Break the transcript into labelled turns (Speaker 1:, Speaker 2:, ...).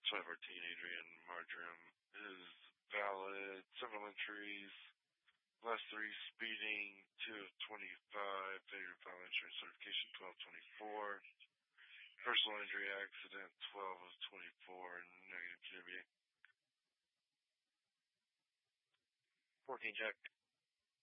Speaker 1: 24 Adrian Marjoram is valid. Several entries. Last 3 speeding, 2 of 25. Failure to file insurance certification, 1224. Personal injury accident, 12 of 24. Negative GWA.
Speaker 2: 14 check.